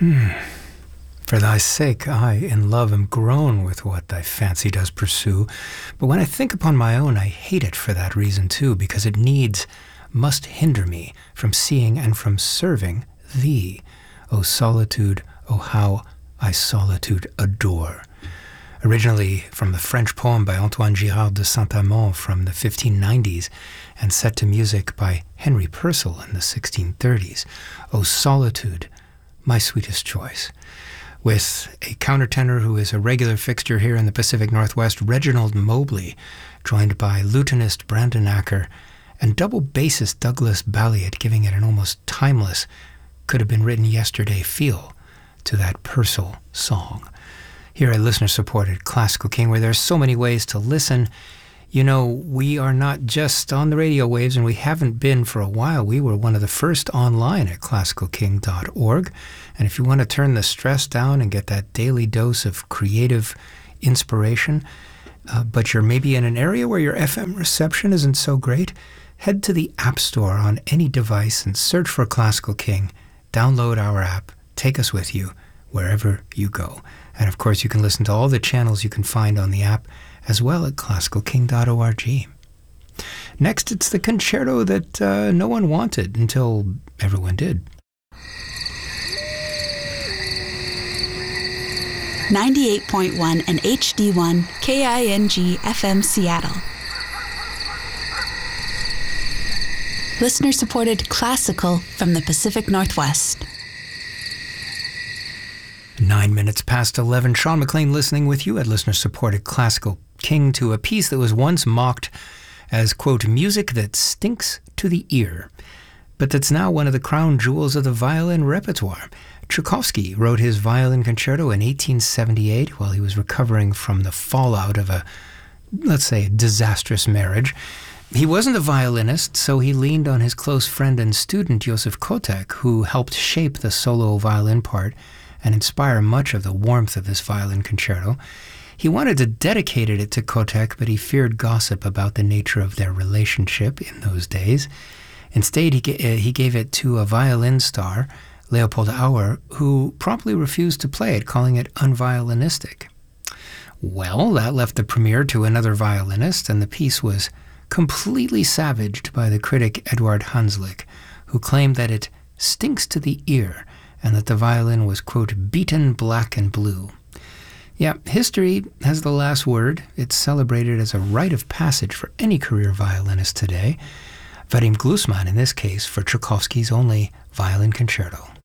For thy sake, I, in love, am grown with what thy fancy does pursue. But when I think upon my own, I hate it for that reason too, because it needs must hinder me from seeing and from serving thee. O solitude, O how I solitude adore. Originally from the French poem by Antoine Girard de Saint-Amand from the 1590s and set to music by Henry Purcell in the 1630s. O solitude, my sweetest choice. With a countertenor who is a regular fixture here in the Pacific Northwest, Reginald Mobley, joined by lutenist Brandon Acker, and double bassist Douglas Balliet, giving it an almost timeless, could-have-been-written-yesterday feel to that Purcell song. Here at listener-supported Classical King, where there's so many ways to listen. You know, we are not just on the radio waves, and we haven't been for a while. We were one of the first online at classicalking.org. And if you want to turn the stress down and get that daily dose of creative inspiration, but you're maybe in an area where your FM reception isn't so great, head to the App Store on any device and search for Classical King. Download our app. Take us with you wherever you go. And of course, you can listen to all the channels you can find on the app, as well at classicalking.org. Next, it's the concerto that no one wanted until everyone did. 98.1 and HD1 KING FM Seattle. Listener-supported classical from the Pacific Northwest. 9 minutes past 11, Sean McLean listening with you at listener-supported Classical King to a piece that was once mocked as, quote, music that stinks to the ear, but that's now one of the crown jewels of the violin repertoire. Tchaikovsky wrote his violin concerto in 1878 while he was recovering from the fallout of a, let's say, disastrous marriage. He wasn't a violinist, so he leaned on his close friend and student, Joseph Kotek, who helped shape the solo violin part and inspire much of the warmth of this violin concerto. He wanted to dedicate it to Kotek, but he feared gossip about the nature of their relationship in those days. Instead, he gave it to a violin star, Leopold Auer, who promptly refused to play it, calling it unviolinistic. Well, that left the premiere to another violinist, and the piece was completely savaged by the critic Eduard Hanslick, who claimed that it stinks to the ear, and that the violin was, quote, beaten black and blue. Yeah, history has the last word. It's celebrated as a rite of passage for any career violinist today. Vadim Glusman, in this case, for Tchaikovsky's only violin concerto.